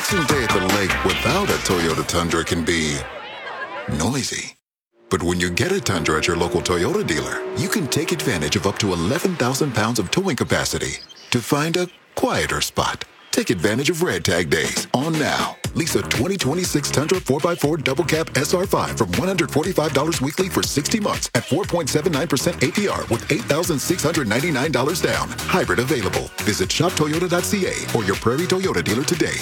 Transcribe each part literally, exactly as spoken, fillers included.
relaxing day at the lake without a Toyota Tundra can be noisy. But when you get a Tundra at your local Toyota dealer, you can take advantage of up to eleven thousand pounds of towing capacity to find a quieter spot. Take advantage of Red Tag Days on now. Lease a twenty twenty-six Tundra four by four Double Cab S R five from one hundred forty-five dollars weekly for sixty months at four point seven nine percent A P R with eight thousand six hundred ninety-nine dollars down. Hybrid available. Visit shop toyota dot c a or your Prairie Toyota dealer today.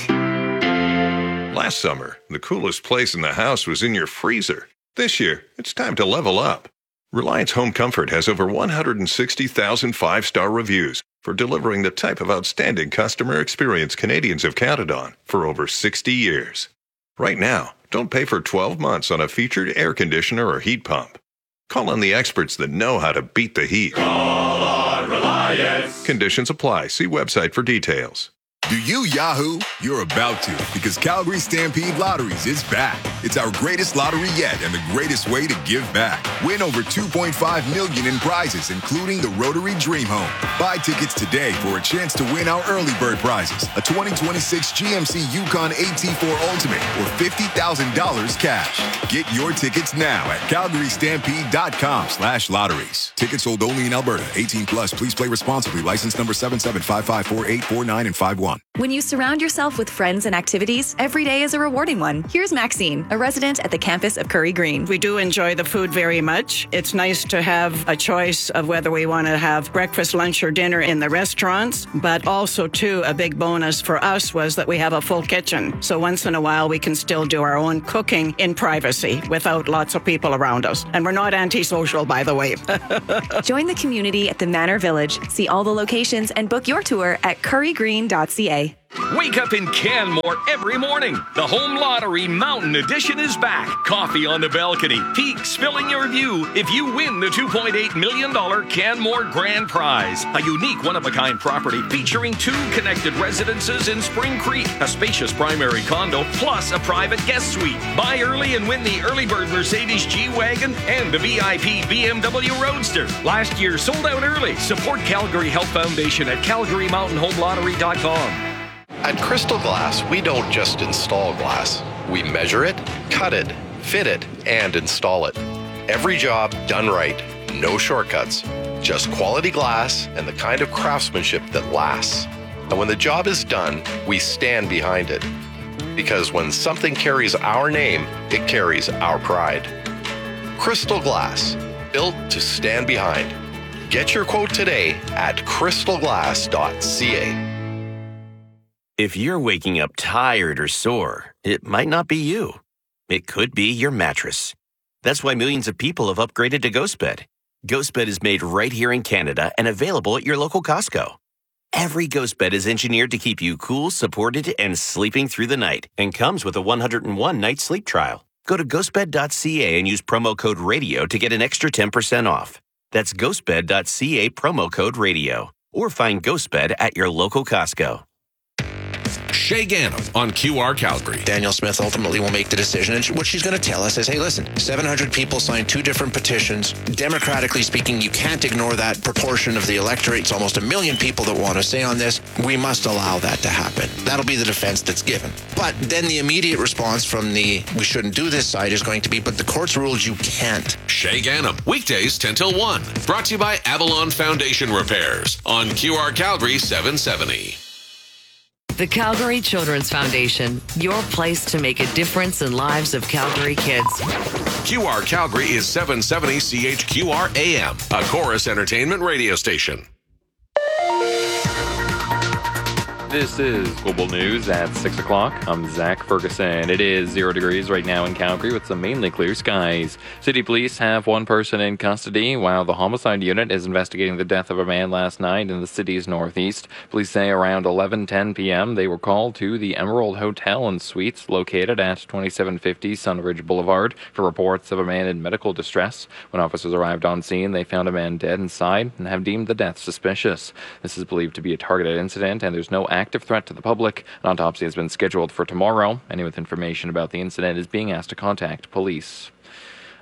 Last summer, the coolest place in the house was in your freezer. This year, it's time to level up. Reliance Home Comfort has over one hundred sixty thousand five-star reviews for delivering the type of outstanding customer experience Canadians have counted on for over sixty years. Right now, don't pay for twelve months on a featured air conditioner or heat pump. Call on the experts that know how to beat the heat. Call on Reliance. Conditions apply. See website for details. Do you Yahoo? You're about to, because Calgary Stampede Lotteries is back. It's our greatest lottery yet and the greatest way to give back. Win over two point five million dollars in prizes, including the Rotary Dream Home. Buy tickets today for a chance to win our early bird prizes, a twenty twenty-six G M C Yukon A T four Ultimate, or fifty thousand dollars cash. Get your tickets now at calgary stampede dot com slash lotteries. Tickets sold only in Alberta. eighteen plus. Please play responsibly. License number seven seven five five four eight four nine and five one. When you surround yourself with friends and activities, every day is a rewarding one. Here's Maxine, a resident at the campus of Curry Green. We do enjoy the food very much. It's nice to have a choice of whether we want to have breakfast, lunch, or dinner in the restaurants, but also, too, a big bonus for us was that we have a full kitchen. So once in a while, we can still do our own cooking in privacy without lots of people around us. And we're not antisocial, by the way. Join the community at the Manor Village. See all the locations and book your tour at curry green dot c a. Wake up in Canmore every morning. The Home Lottery Mountain Edition is back. Coffee on the balcony, peaks filling your view if you win the two point eight million dollars Canmore Grand Prize. A unique one-of-a-kind property featuring two connected residences in Spring Creek, a spacious primary condo, plus a private guest suite. Buy early and win the early bird Mercedes G-Wagon and the V I P B M W Roadster. Last year sold out early. Support Calgary Health Foundation at calgary mountain home lottery dot com. At Crystal Glass, we don't just install glass. We measure it, cut it, fit it, and install it. Every job done right. No shortcuts. Just quality glass and the kind of craftsmanship that lasts. And when the job is done, we stand behind it. Because when something carries our name, it carries our pride. Crystal Glass, built to stand behind. Get your quote today at crystal glass dot c a. If you're waking up tired or sore, it might not be you. It could be your mattress. That's why millions of people have upgraded to GhostBed. GhostBed is made right here in Canada and available at your local Costco. Every GhostBed is engineered to keep you cool, supported, and sleeping through the night, and comes with a one hundred one night sleep trial. Go to ghost bed dot c a and use promo code RADIO to get an extra ten percent off. That's ghost bed dot c a promo code RADIO. Or find GhostBed at your local Costco. Shay Gannam on Q R Calgary. Danielle Smith ultimately will make the decision, and what she's going to tell us is, hey, listen, seven hundred people signed two different petitions. Democratically speaking, you can't ignore that proportion of the electorate. It's almost a million people that want to say on this. We must allow that to happen. That'll be the defense that's given. But then the immediate response from the we shouldn't do this side is going to be, but the court's ruled you can't. Shay Gannam, weekdays ten till one. Brought to you by Avalon Foundation Repairs on Q R Calgary seven seventy. The Calgary Children's Foundation, your place to make a difference in lives of Calgary kids. Q R Calgary is seven seventy C H Q R A M, a Chorus Entertainment radio station. This is Global News at six o'clock. I'm Zach Ferguson. It is zero degrees right now in Calgary with some mainly clear skies. City police have one person in custody while the homicide unit is investigating the death of a man last night in the city's northeast. Police say around eleven ten p.m. they were called to the Emerald Hotel and Suites located at twenty-seven fifty Sunridge Boulevard for reports of a man in medical distress. When officers arrived on scene, they found a man dead inside and have deemed the death suspicious. This is believed to be a targeted incident and there's no active threat to the public. An autopsy has been scheduled for tomorrow. Anyone with information about the incident is being asked to contact police.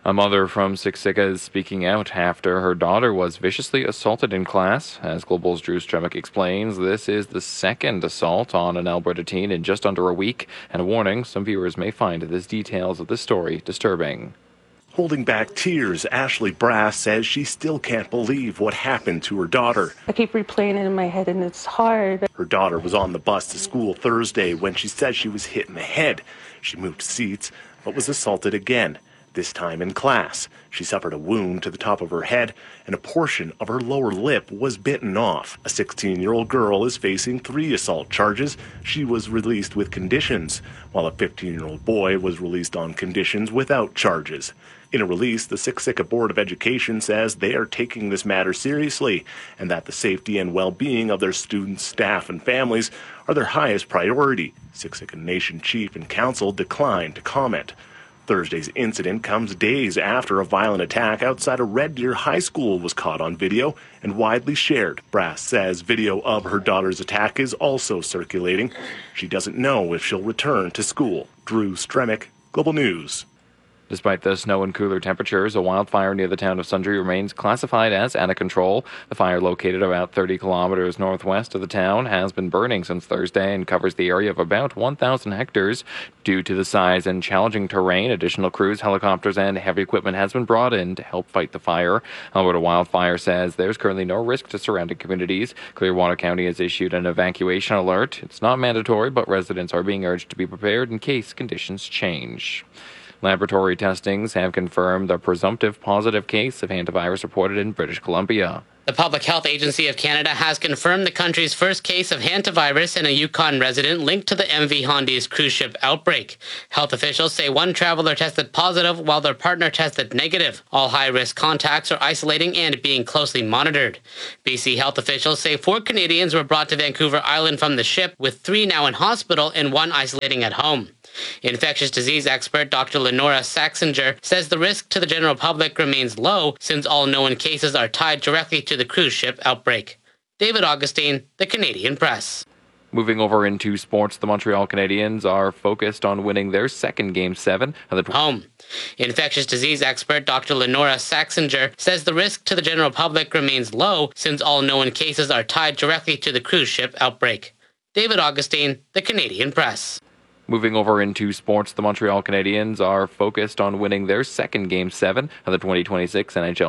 A mother from Siksika is speaking out after her daughter was viciously assaulted in class. As Global's Drew Stremick explains, this is the second assault on an Alberta teen in just under a week. And a warning, some viewers may find the details of this story disturbing. Holding back tears, Ashley Brass says she still can't believe what happened to her daughter. I keep replaying it in my head and it's hard. Her daughter was on the bus to school Thursday when she said she was hit in the head. She moved seats, but was assaulted again. This time in class. She suffered a wound to the top of her head, and a portion of her lower lip was bitten off. A sixteen-year-old girl is facing three assault charges. She was released with conditions, while a fifteen-year-old boy was released on conditions without charges. In a release, the Siksika Board of Education says they are taking this matter seriously, and that the safety and well-being of their students, staff, and families are their highest priority. Siksika Nation Chief and Council declined to comment. Thursday's incident comes days after a violent attack outside of Red Deer High School was caught on video and widely shared. Brass says video of her daughter's attack is also circulating. She doesn't know if she'll return to school. Drew Stremick, Global News. Despite the snow and cooler temperatures, a wildfire near the town of Sundre remains classified as out of control. The fire, located about thirty kilometers northwest of the town, has been burning since Thursday and covers the area of about one thousand hectares. Due to the size and challenging terrain, additional crews, helicopters, and heavy equipment has been brought in to help fight the fire. Alberta Wildfire says there's currently no risk to surrounding communities. Clearwater County has issued an evacuation alert. It's not mandatory, but residents are being urged to be prepared in case conditions change. Laboratory testings have confirmed a presumptive positive case of hantavirus reported in British Columbia. The Public Health Agency of Canada has confirmed the country's first case of hantavirus in a Yukon resident linked to the M V Hondi's cruise ship outbreak. Health officials say one traveler tested positive while their partner tested negative. All high-risk contacts are isolating and being closely monitored. B C health officials say four Canadians were brought to Vancouver Island from the ship, with three now in hospital and one isolating at home. Infectious disease expert Doctor Lenora Saxinger says the risk to the general public remains low since all known cases are tied directly to the cruise ship outbreak. David Augustine, The Canadian Press. Moving over into sports, the Montreal Canadiens are focused on winning their second Game seven of the home. Infectious disease expert Doctor Lenora Saxinger says the risk to the general public remains low since all known cases are tied directly to the cruise ship outbreak. David Augustine, The Canadian Press. Moving over into sports, the Montreal Canadiens are focused on winning their second Game seven of the twenty twenty-six N H L